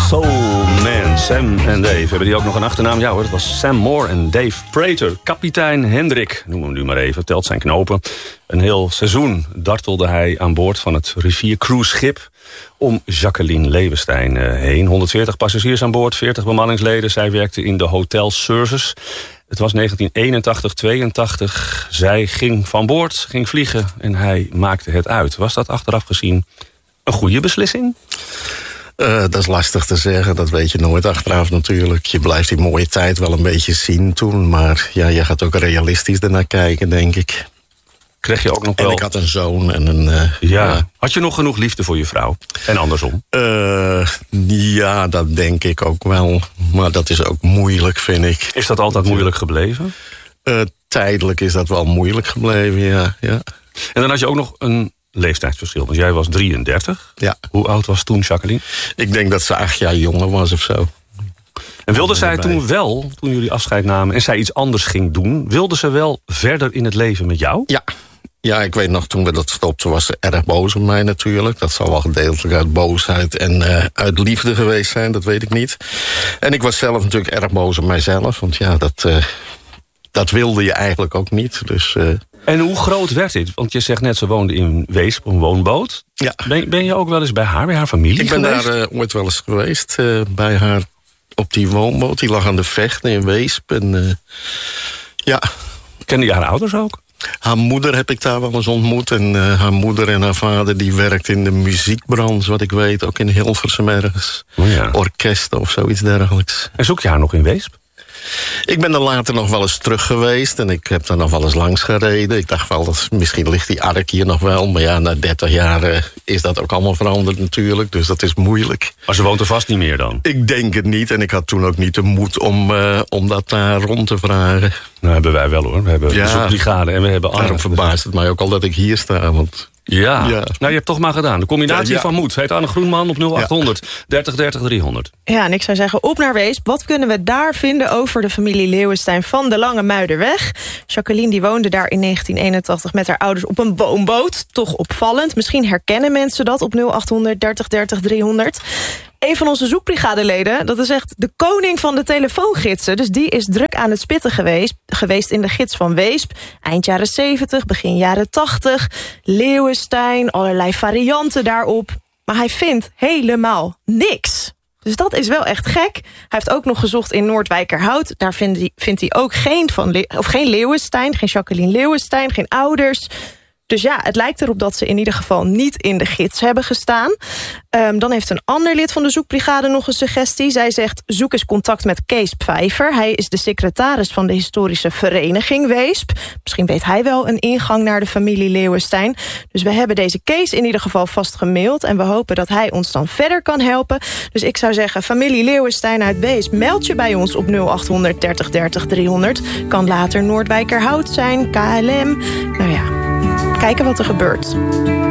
Soul Man, Sam en Dave. Hebben die ook nog een achternaam? Ja hoor, dat was Sam Moore en Dave Prater. Kapitein Hendrik, noem hem nu maar even, telt zijn knopen. Een heel seizoen dartelde hij aan boord van het riviercruiseschip om Jacqueline Leeuwenstein heen. 140 passagiers aan boord, 40 bemanningsleden. Zij werkte in de hotelservice. Het was 1981, 82. Zij ging van boord, ging vliegen en hij maakte het uit. Was dat achteraf gezien een goede beslissing? Dat is lastig te zeggen, dat weet je nooit achteraf natuurlijk. Je blijft die mooie tijd wel een beetje zien toen. Maar ja, je gaat ook realistisch ernaar kijken, denk ik. Kreeg je ook nog wel... En ik had een zoon en een... Ja. Had je nog genoeg liefde voor je vrouw? En andersom? Ja, dat denk ik ook wel. Maar dat is ook moeilijk, vind ik. Is dat altijd moeilijk gebleven? Tijdelijk is dat wel moeilijk gebleven, ja. En dan had je ook nog een leeftijdsverschil. Want jij was 33. Ja. Hoe oud was toen Jacqueline? Ik denk dat ze 8 jaar jonger was of zo. En wilde zij toen wel, toen jullie afscheid namen en zij iets anders ging doen, wilde ze wel verder in het leven met jou? Ja, ik weet nog, toen we dat stopten was ze erg boos op mij natuurlijk. Dat zal wel gedeeltelijk uit boosheid en uit liefde geweest zijn, dat weet ik niet. En ik was zelf natuurlijk erg boos op mijzelf, want ja, dat wilde je eigenlijk ook niet. Dus, En hoe groot werd dit? Want je zegt net, ze woonde in Weesp, een woonboot. Ja. Ben je ook wel eens bij haar familie geweest? Ik ben daar ooit wel eens geweest, bij haar op die woonboot. Die lag aan de Vecht in Weesp. En, ja. Kende je haar ouders ook? Haar moeder heb ik daar wel eens ontmoet. En haar moeder en haar vader die werkt in de muziekbranche, wat ik weet. Ook in Hilversum ergens. Oh ja. Orkesten of zoiets dergelijks. En zoek je haar nog in Weesp? Ik ben er later nog wel eens terug geweest. En ik heb daar nog wel eens langs gereden. Ik dacht wel, dat misschien ligt die ark hier nog wel. Maar ja, na 30 jaar is dat ook allemaal veranderd natuurlijk. Dus dat is moeilijk. Maar ze woont er vast niet meer dan? Ik denk het niet. En ik had toen ook niet de moed om dat daar rond te vragen. Nou, hebben wij wel hoor. We hebben de zoekbrigade en we hebben Arm. Daarom verbaast het mij ook al dat ik hier sta. Want... Ja. Nou je hebt het toch maar gedaan. De combinatie van moed. Heet Anne Groenman op 0800 30 30 300. Ja, en ik zou zeggen, op naar Weesp. Wat kunnen we daar vinden over de familie Leeuwenstein van de Lange Muiderweg? Jacqueline die woonde daar in 1981 met haar ouders op een woonboot. Toch opvallend. Misschien herkennen mensen dat op 0800 30 30 300. Een van onze zoekbrigadeleden, dat is echt de koning van de telefoongidsen. Dus die is druk aan het spitten geweest in de gids van Weesp. Eind jaren 70, begin jaren 80. Leeuwenstein, allerlei varianten daarop. Maar hij vindt helemaal niks. Dus dat is wel echt gek. Hij heeft ook nog gezocht in Noordwijkerhout. Daar vindt hij ook geen Leeuwenstein, geen Jacqueline Leeuwenstein, geen ouders. Dus ja, het lijkt erop dat ze in ieder geval niet in de gids hebben gestaan. Dan heeft een ander lid van de zoekbrigade nog een suggestie. Zij zegt, zoek eens contact met Kees Pfeiffer. Hij is de secretaris van de historische vereniging Weesp. Misschien weet hij wel een ingang naar de familie Leeuwenstein. Dus we hebben deze Kees in ieder geval vast gemaild. En we hopen dat hij ons dan verder kan helpen. Dus ik zou zeggen, familie Leeuwenstein uit Weesp, meld je bij ons op 0800 30 30 300. Kan later Noordwijkerhout zijn, KLM. Nou ja, kijken wat er gebeurt.